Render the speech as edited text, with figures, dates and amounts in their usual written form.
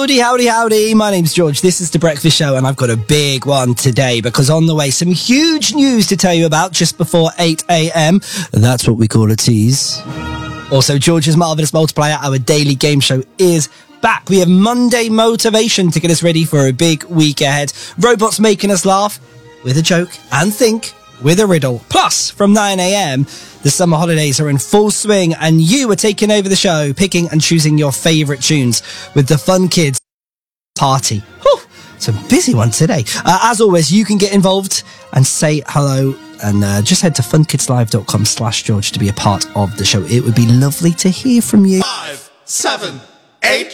Howdy, howdy, howdy. My name's George. This is The Breakfast Show, and I've got a big one today because on the way, some huge news to tell you about just before 8 a.m. That's what we call a tease. Also, George's Marvellous Multiplier, our daily game show, is back. We have Monday motivation to get us ready for a big week ahead. Robots making us laugh with a joke and think with a riddle. Plus, from 9 a.m, the summer holidays are in full swing and you are taking over the show, picking and choosing your favourite tunes with the Fun Kids Party. Whew, it's a busy one today. As always, you can get involved and say hello and just head to funkidslive.com/George to be a part of the show. It would be lovely to hear from you. 5, 7, 8